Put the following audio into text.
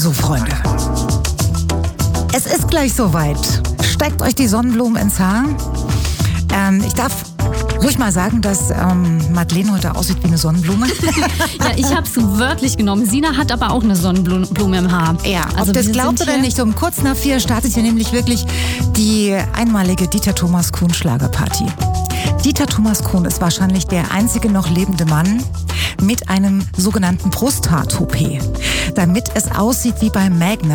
So, Freunde, es ist gleich soweit. Steigt euch die Sonnenblumen ins Haar. Ich darf ruhig mal sagen, dass Madeleine heute aussieht wie eine Sonnenblume. Ja, ich habe es wörtlich genommen. Sina hat aber auch eine Sonnenblume im Haar. Ja, also ob das glaubt oder nicht, um kurz nach 4 startet hier nämlich wirklich die einmalige Dieter Thomas Kuhn Schlagerparty. Dieter Thomas Kuhn ist wahrscheinlich der einzige noch lebende Mann mit einem sogenannten Brusthaar-Toupet, damit es aussieht wie bei Magnet.